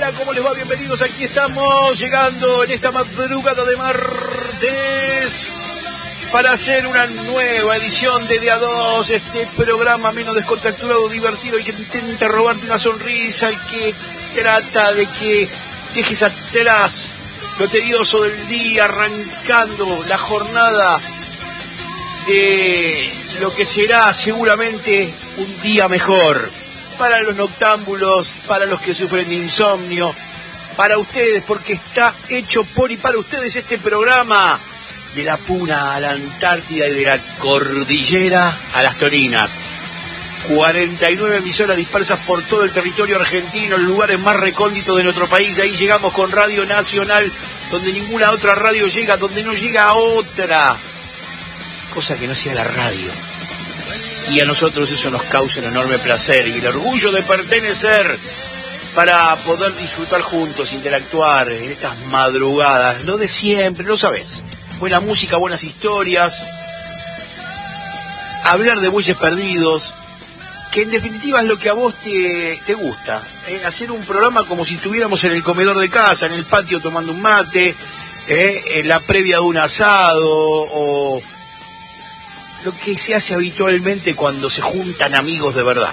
Hola, ¿cómo les va? Bienvenidos, aquí estamos llegando en esta madrugada de martes para hacer una nueva edición de Día 2, este programa menos descontracturado, divertido y que intenta robarte una sonrisa y que trata de que dejes atrás lo tedioso del día, arrancando la jornada de lo que será seguramente un día mejor. Para los noctámbulos, para los que sufren de insomnio, para ustedes, porque está hecho por y para ustedes este programa, de la Puna a la Antártida y de la Cordillera a las Torinas. 49 emisoras dispersas por todo el territorio argentino, en lugares más recónditos de nuestro país. Ahí llegamos con Radio Nacional, donde ninguna otra radio llega, donde no llega otra cosa que no sea la radio. Y a nosotros eso nos causa un enorme placer y el orgullo de pertenecer para poder disfrutar juntos, interactuar en estas madrugadas, lo de siempre, lo sabés. Buena música, buenas historias, hablar de bueyes perdidos, que en definitiva es lo que a vos te gusta, hacer un programa como si estuviéramos en el comedor de casa, en el patio tomando un mate, en la previa de un asado o lo que se hace habitualmente cuando se juntan amigos de verdad.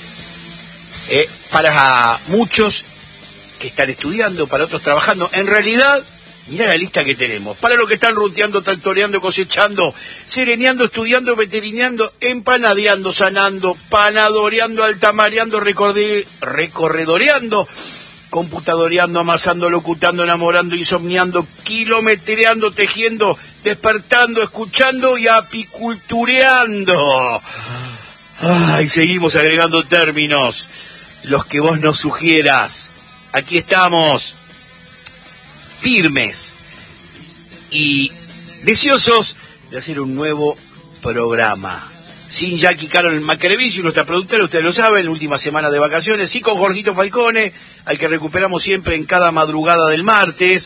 Para muchos que están estudiando, para otros trabajando, en realidad, mirá la lista que tenemos. Para los que están ruteando, tractoreando, cosechando, sereneando, estudiando, veterineando, empanadeando, sanando, panadoreando, altamareando, recorredoreando, computadoreando, amasando, locutando, enamorando, insomniando, kilometreando, tejiendo, despertando, escuchando y apicultureando. Ay, seguimos agregando términos, los que vos nos sugieras. Aquí estamos, firmes y deseosos de hacer un nuevo programa. Sin Jackie Carol Macrevich, nuestra productora, ustedes lo saben, última semana de vacaciones, sí, con Jorgito Falcone, al que recuperamos siempre en cada madrugada del martes,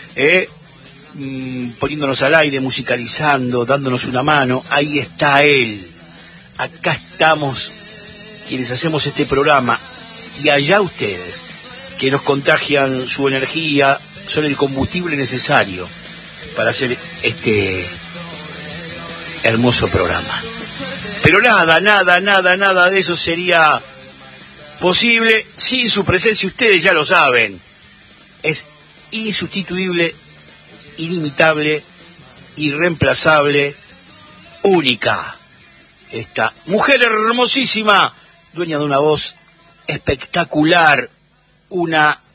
poniéndonos al aire, musicalizando, dándonos una mano. Ahí está él. Acá estamos quienes hacemos este programa, y allá ustedes, que nos contagian su energía, son el combustible necesario para hacer este hermoso programa. Pero nada de eso sería posible sin su presencia. Ustedes ya lo saben, es insustituible, inimitable, irreemplazable, única. Esta mujer hermosísima, dueña de una voz espectacular, una